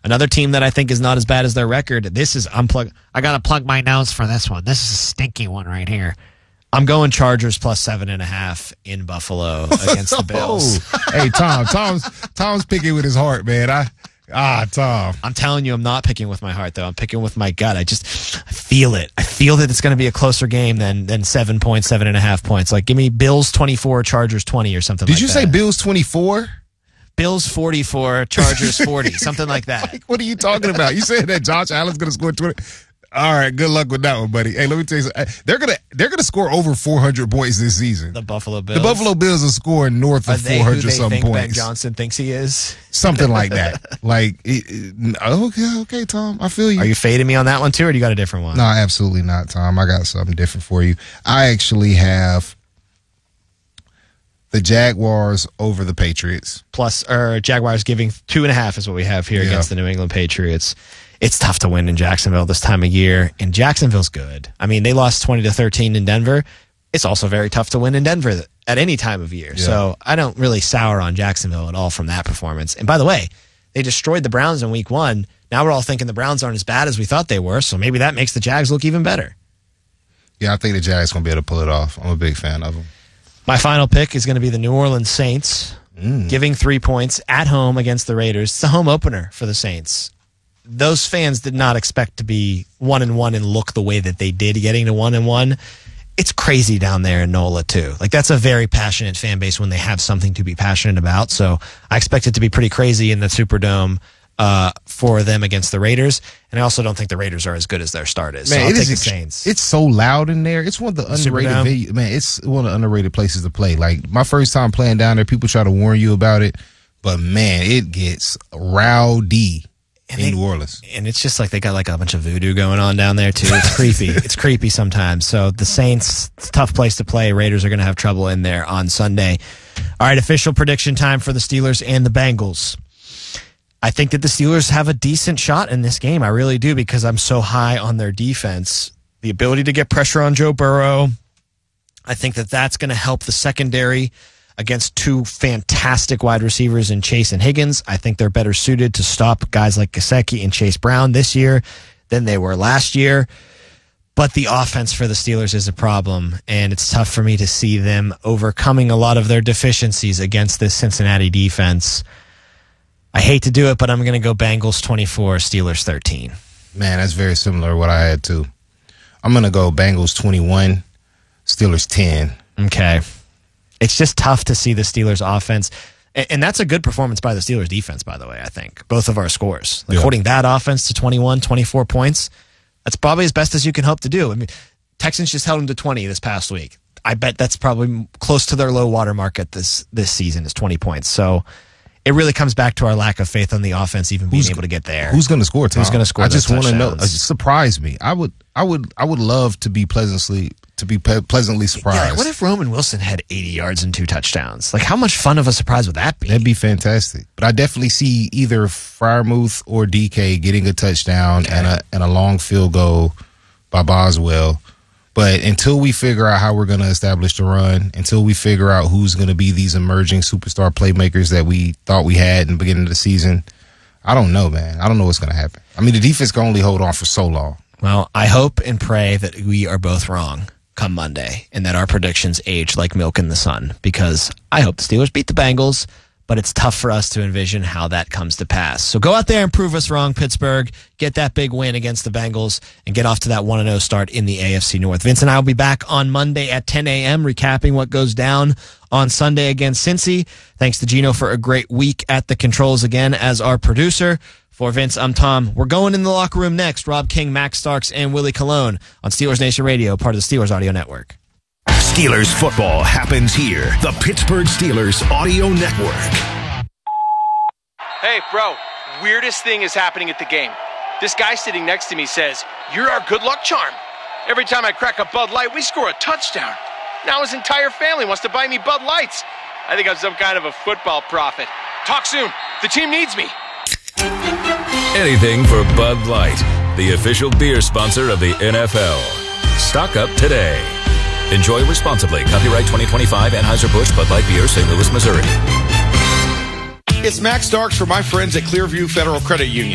Another team that I think is not as bad as their record. I got to plug my nose for this one. This is a stinky one right here. I'm going Chargers plus 7.5 in Buffalo against the Bills. Hey, Tom's picking with his heart, man. Tom. I'm telling you, I'm not picking with my heart, though. I'm picking with my gut. I feel it. I feel that it's going to be a closer game than 7 points, 7.5 points. Like, give me Bills 24, Chargers 20 or something like that. Did you say Bills 24? Bills 44, Chargers 40, something like that. What are you talking about? You said that Josh Allen's going to score 20. All right, good luck with that one, buddy. Hey, let me tell you something. They're gonna score over 400 points this season. The Buffalo Bills. The Buffalo Bills are scoring north of 400 something points. Ben Johnson thinks he is something like that. Okay, Tom, I feel you. Are you fading me on that one too, or do you got a different one? No, absolutely not, Tom. I got something different for you. I actually have the Jaguars over the Patriots. Jaguars giving 2.5 is what we have here against the New England Patriots. It's tough to win in Jacksonville this time of year, and Jacksonville's good. I mean, they lost 20-13 in Denver. It's also very tough to win in Denver at any time of year. Yeah. So I don't really sour on Jacksonville at all from that performance. And by the way, they destroyed the Browns in week 1. Now we're all thinking the Browns aren't as bad as we thought they were, so maybe that makes the Jags look even better. Yeah, I think the Jags going to be able to pull it off. I'm a big fan of them. My final pick is going to be the New Orleans Saints, giving 3 points at home against the Raiders. It's the home opener for the Saints. Those fans did not expect to be 1-1 and look the way that they did getting to 1-1. It's crazy down there in NOLA too. Like, that's a very passionate fan base when they have something to be passionate about. So I expect it to be pretty crazy in the Superdome for them against the Raiders. And I also don't think the Raiders are as good as their start is. Man, so I'll take the Saints. It's so loud in there. It's one of the underrated it's one of the underrated places to play. Like, my first time playing down there, people try to warn you about it, but man, it gets rowdy. In New Orleans. And it's just like they got like a bunch of voodoo going on down there too. It's creepy. It's creepy sometimes. So the Saints, it's a tough place to play. Raiders are going to have trouble in there on Sunday. All right, official prediction time for the Steelers and the Bengals. I think that the Steelers have a decent shot in this game. I really do, because I'm so high on their defense. The ability to get pressure on Joe Burrow. I think that that's going to help the secondary against 2 fantastic wide receivers in Chase and Higgins. I think they're better suited to stop guys like Gesicki and Chase Brown this year than they were last year. But the offense for the Steelers is a problem, and it's tough for me to see them overcoming a lot of their deficiencies against this Cincinnati defense. I hate to do it, but I'm going to go Bengals 24, Steelers 13. Man, that's very similar to what I had too. I'm going to go Bengals 21, Steelers 10. Okay. It's just tough to see the Steelers offense. And that's a good performance by the Steelers defense, by the way, I think. Both of our scores. Like, holding that offense to 21, 24 points, that's probably as best as you can hope to do. I mean, Texans just held them to 20 this past week. I bet that's probably close to their low water mark at this season is 20 points. So it really comes back to our lack of faith on the offense even being able to get there. Who's going to score, Tom? Who's going to score? I just want to know. Surprise me. I would love to be pleasantly surprised. Yeah, like, what if Roman Wilson had 80 yards and 2 touchdowns? Like, how much fun of a surprise would that be? That'd be fantastic. But I definitely see either Freiermuth or DK getting a touchdown and a long field goal by Boswell. But until we figure out how we're going to establish the run, until we figure out who's going to be these emerging superstar playmakers that we thought we had in the beginning of the season, I don't know, man. I don't know what's going to happen. I mean, the defense can only hold on for so long. Well, I hope and pray that we are both wrong come Monday and that our predictions age like milk in the sun, because I hope the Steelers beat the Bengals, but it's tough for us to envision how that comes to pass. So go out there and prove us wrong, Pittsburgh. Get that big win against the Bengals and get off to that 1-0 start in the AFC North. Vince and I will be back on Monday at 10 a.m. recapping what goes down on Sunday against Cincy. Thanks to Gino for a great week at the controls again as our producer. For Vince, I'm Tom. We're going in the locker room next. Rob King, Max Starks, and Willie Colon on Steelers Nation Radio, part of the Steelers Audio Network. Steelers football happens here. The Pittsburgh Steelers Audio Network. Hey, bro, weirdest thing is happening at the game. This guy sitting next to me says, "You're our good luck charm. Every time I crack a Bud Light, we score a touchdown." Now his entire family wants to buy me Bud Lights. I think I'm some kind of a football prophet. Talk soon. The team needs me. Anything for Bud Light, the official beer sponsor of the NFL. Stock up today. Enjoy responsibly. Copyright 2025 Anheuser-Busch Bud Light Beer, St. Louis, Missouri. It's Max Starks for my friends at Clearview Federal Credit Union.